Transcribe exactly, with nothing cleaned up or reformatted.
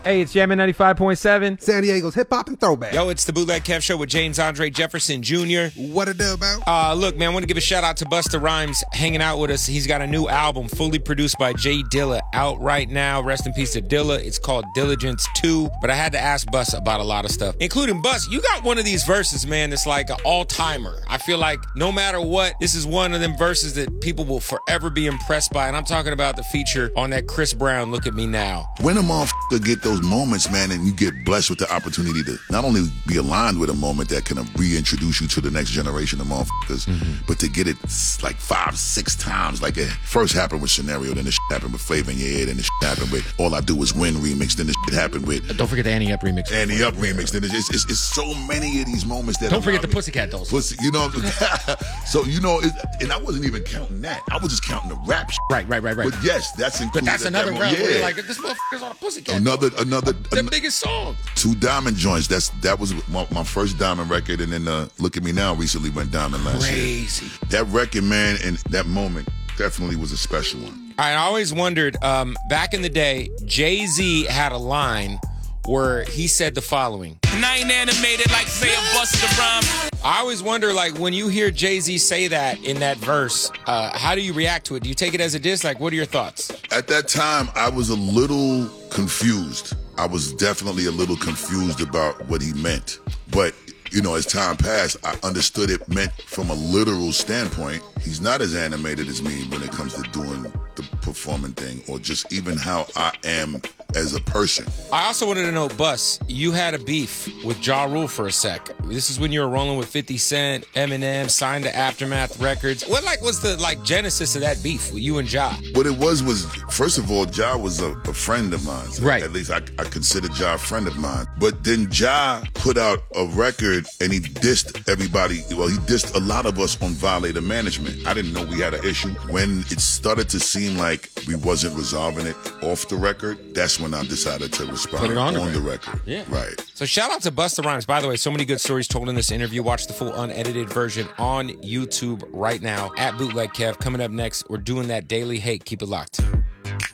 Hey, it's Jammin' ninety-five point seven. San Diego's hip-hop and throwback. Yo, it's the Bootleg Kev Show with James Andre Jefferson Junior What it do about? Uh, look, man, I want to give a shout out to Busta Rhymes hanging out with us. He's got a new album fully produced by Jay Dilla out right now. Rest in peace to Dilla. It's called Diligence two. But I had to ask Bus about a lot of stuff, including Bus. You got one of these verses, man, that's like an all-timer. I feel like no matter what, this is one of them verses that people will forever be impressed by. And I'm talking about the feature on that Chris Brown, Look at Me Now. When a motherfucker get those moments, man, and you get blessed with the opportunity to not only be aligned with a moment that can reintroduce you to the next generation of motherfuckers, mm-hmm. but to get it like five, six times. Like it first happened with Scenario, then the shit happened with Flavor in Your Head, then the shit happened with All I Do Is Win remix, then the shit happened with... Don't forget the Annie Up remix. Annie Up remix. Then it's, it's, it's so many of these moments that... Don't forget the Pussycat Dolls. Pussy, you know, so, you know, it, and I wasn't even counting that. I was just counting the rap shit. Right, right, right, right. But yes, that's included. But that's another that rap yeah. where you're like, this motherfucker's on a Pussycat. Another, another... The an- biggest song. Two diamond joints. That's That was my, my first diamond record, and then uh, Look at Me Now recently went diamond last Crazy. year. That record, man, and that moment definitely was a special one. I always wondered, um, back in the day, Jay-Z had a line where he said the following. And I ain't animated like say a Busta Rhymes. I always wonder, like, when you hear Jay-Z say that in that verse, uh, how do you react to it? Do you take it as a diss? Like, what are your thoughts? At that time, I was a little confused. I was definitely a little confused about what he meant. But, you know, as time passed, I understood it meant from a literal standpoint. He's not as animated as me when it comes to doing the performing thing or just even how I am as a person. I also wanted to know, Bus, you had a beef with Ja Rule for a sec. This is when you were rolling with fifty Cent, Eminem, signed to Aftermath Records. What like was the like genesis of that beef with you and Ja? What it was was, first of all, Ja was a, a friend of mine. So right. At least I, I consider Ja a friend of mine. But then Ja put out a record and he dissed everybody. Well, he dissed a lot of us on Violator Management. I didn't know we had an issue. When it started to seem like we wasn't resolving it off the record, that's when I decided to respond Put it on, on the, the record. record. Yeah. Right. So shout out to Busta Rhymes. By the way, so many good stories told in this interview. Watch the full unedited version on YouTube right now at Bootleg Kev. Coming up next, we're doing that daily hate. Keep it locked.